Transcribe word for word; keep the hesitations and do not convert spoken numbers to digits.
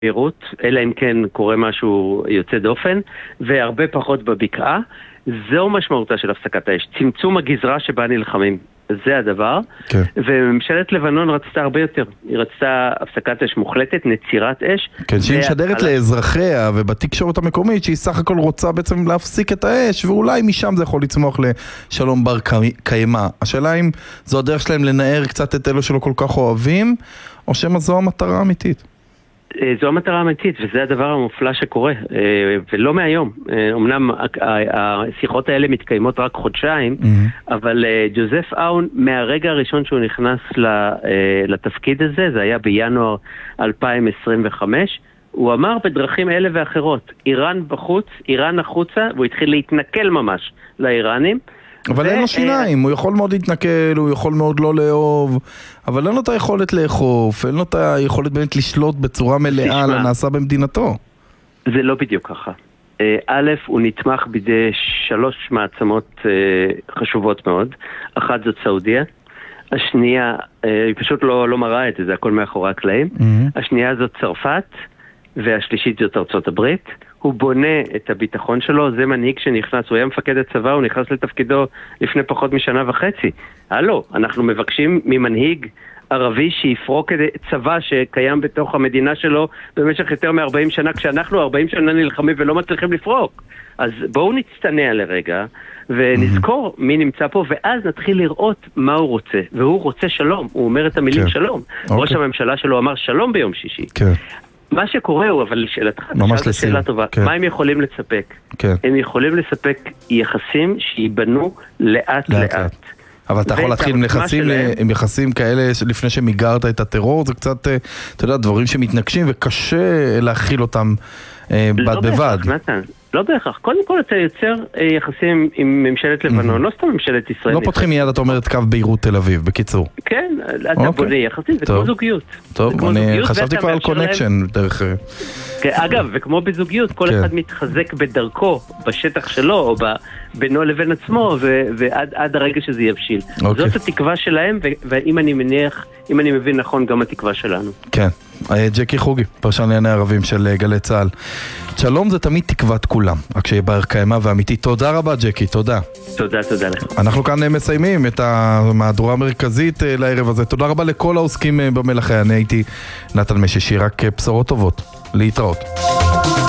ביירות, אלא אם כן קורה משהו יוצא דופן, והרבה פחות בבקעה. זו משמעותה של הפסקת האש, צמצום הגזרה שבה נלחמים. זה הדבר, כן. וממשלת לבנון רצתה הרבה יותר. היא רצתה הפסקת אש מוחלטת, נצירת אש. כן, שהיא משדרת על... לאזרחיה ובתקשורת המקומית, שהיא סך הכל רוצה בעצם להפסיק את האש, ואולי משם זה יכול לצמוח לשלום בר קיימה. השאלה אם זו הדרך שלהם לנער קצת את אלו שלא כל כך אוהבים, או שמה זו המטרה האמיתית? זו המטרה האמיתית, וזה הדבר המופלא שקורה, ולא מהיום. אמנם השיחות האלה מתקיימות רק חודשיים, mm-hmm. אבל ג'וזף אאון, מהרגע הראשון שהוא נכנס לתפקיד הזה, זה היה בינואר אלפיים עשרים וחמש, הוא אמר בדרכים אלה ואחרות, איראן בחוץ, איראן החוצה, והוא התחיל להתנקל ממש לאיראנים, אבל אין לו שיניים, הוא יכול מאוד להתנקל, הוא יכול מאוד לא לאהוב, אבל אין לו את היכולת לאכוף, אין לו את היכולת באמת לשלוט בצורה מלאה על הנעשה במדינתו. זה לא בדיוק ככה. א', הוא נתמך בידי שלוש מעצמות חשובות מאוד. אחת זאת סעודיה, השנייה, היא פשוט לא, לא מראה את זה, זה הכל מאחורי הקלעים. השנייה זאת צרפת, והשלישית זאת ארצות הברית. הוא בונה את הביטחון שלו, זה מנהיג שנכנס, הוא היה מפקד הצבא, הוא נכנס לתפקידו לפני פחות משנה וחצי. הלו, אנחנו מבקשים ממנהיג ערבי שיפרוק צבא שקיים בתוך המדינה שלו במשך יותר מ-ארבעים שנה, כשאנחנו ארבעים שנה נלחמים ולא מצליחים לפרוק. אז בואו נצטנע לרגע, ונזכור מי נמצא פה, ואז נתחיל לראות מה הוא רוצה. והוא רוצה שלום, הוא אומר את המילים שלום. ראש הממשלה שלו אמר שלום ביום שישי. כן. מה שקורה הוא, אבל לשאלתך, שאלה טובה, כן. מה הם יכולים לספק? כן. הם יכולים לספק יחסים שיבנו לאט לאט. לאט. אבל אתה יכול להתחיל עם יחסים, עם יחסים כאלה לפני שמיגרת את הטרור, זה קצת, אתה יודע, דברים שמתנגשים וקשה להכיל אותם בד לא בבד. בהכרח, נתן. לא בהכרח. קודם כל אתה יוצר יחסים עם ממשלת לבנון, לא סתם ממשלת ישראל. לא פותחים מיד, אתה אומר את קו ביירות תל אביב, בקיצור. כן, אתה בונה יחסים, זה כמו זוגיות. טוב, אני חשבתי כבר על קונקשן דרך... אגב, וכמו בזוגיות, כל אחד מתחזק בדרכו, בשטח שלו, או בינו לבין עצמו, ועד הרגע שזה יבשיל. זאת התקווה שלהם, ואם אני מניח, אם אני מבין נכון, גם התקווה שלנו. כן. ג'קי חוגי, פרשן לענייני ערבים של גלי צה"ל. שלום זה תמיד תקוות כולם, רק שיהיה בר קיימא ואמיתי. תודה רבה ג'קי, תודה. תודה, תודה לך. אנחנו כאן מסיימים את המהדורה המרכזית לערב הזה. תודה רבה לכל העוסקים במלאכה. אני הייתי נתן מששי, רק בשורות טובות. להתראות.